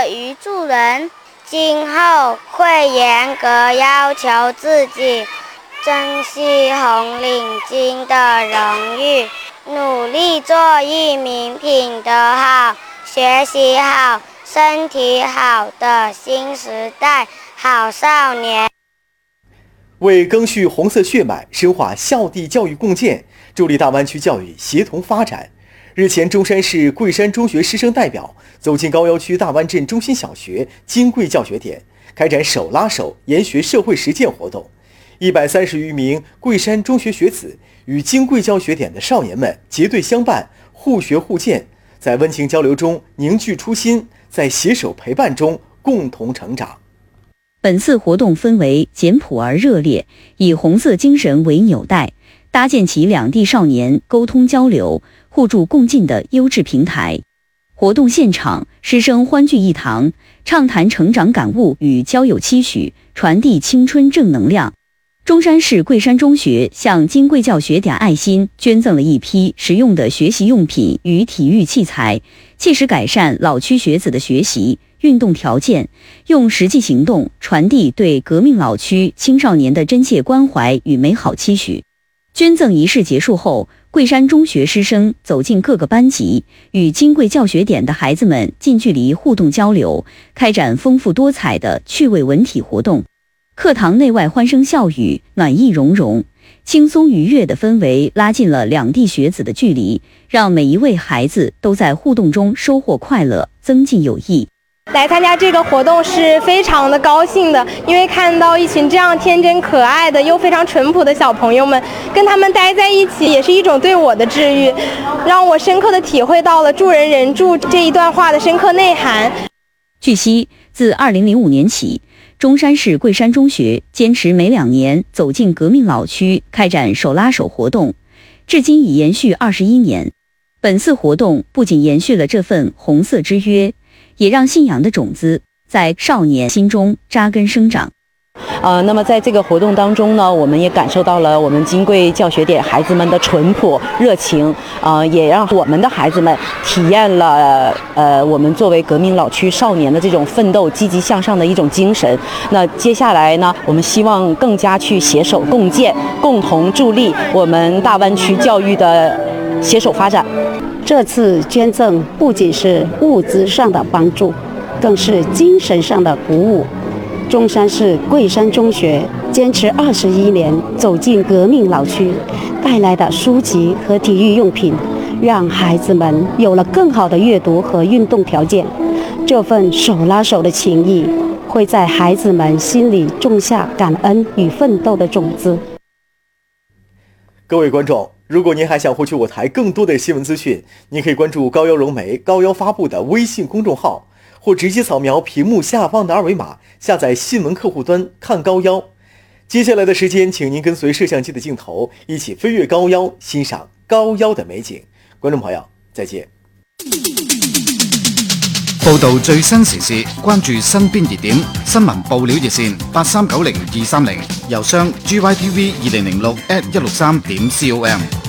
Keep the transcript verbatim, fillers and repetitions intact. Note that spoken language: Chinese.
乐于助人，今后会严格要求自己，珍惜红领巾的荣誉，努力做一名品德好、学习好、身体好的新时代好少年。 为赓续红色血脉，深化校地教育共建，助力大湾区教育协同发展。日前，中山市桂山中学师生代表走进高邮区大湾镇中心小学金贵教学点，开展手拉手研学社会实践活动。一百三十余名桂山中学学子与金贵教学点的少年们结对相伴，互学互鉴，在温情交流中凝聚初心，在携手陪伴中共同成长。 本次活动氛围简朴而热烈，以红色精神为纽带，搭建起两地少年沟通交流、互助共进的优质平台。活动现场，师生欢聚一堂，畅谈成长感悟与交友期许，传递青春正能量。中山市桂山中学向金贵教学点爱心捐赠了一批实用的学习用品与体育器材，切实改善老区学子的学习运动条件，用实际行动传递对革命老区青少年的真切关怀与美好期许。捐赠仪式结束后，桂山中学师生走进各个班级，与金贵教学点的孩子们近距离互动交流，开展丰富多彩的趣味文体活动。课堂内外欢声笑语，暖意融融，轻松愉悦的氛围拉近了两地学子的距离，让每一位孩子都在互动中收获快乐，增进友谊。 来参加这个活动是非常的高兴的，因为看到一群这样天真可爱的又非常淳朴的小朋友们，跟他们待在一起也是一种对我的治愈，让我深刻的体会到了助人人助这一段话的深刻内涵。 据悉，自二零零五年起，中山市桂山中学坚持每两年走进革命老区，开展手拉手活动，至今已延续二十一年。本次活动不仅延续了这份红色之约，也让信仰的种子在少年心中扎根生长。 呃，那么在这个活动当中呢，我们也感受到了我们金贵教学点孩子们的淳朴热情，呃，也让我们的孩子们体验了呃我们作为革命老区少年的这种奋斗、积极向上的一种精神。那接下来呢，我们希望更加去携手共建，共同助力我们大湾区教育的携手发展。 这次捐赠不仅是物质上的帮助，更是精神上的鼓舞。中山市桂山中学坚持二十一年走进革命老区，带来的书籍和体育用品，让孩子们有了更好的阅读和运动条件。这份手拉手的情谊，会在孩子们心里种下感恩与奋斗的种子。 各位观众，如果您还想获取我台更多的新闻资讯，您可以关注高邮融媒高邮发布的微信公众号，或直接扫描屏幕下方的二维码，下载新闻客户端看高邮。接下来的时間，請您跟隨攝像機的鏡頭，一起飛越高邮，欣賞高邮的美景。觀眾朋友，再見。 報道最新時事，關注身邊熱點，新聞報料熱線八三九零二三零，郵箱 G Y T V 二零零六 at 一六三點 com。